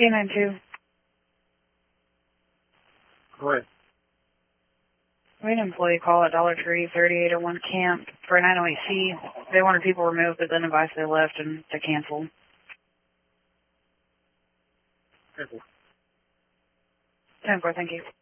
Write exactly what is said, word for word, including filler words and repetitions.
K nine two. Go ahead. We had an employee call at Dollar Tree, thirty-eight oh one Camp for a nine oh eight C. They wanted people removed, but then advised they left and they canceled. Careful. ten four, thank you.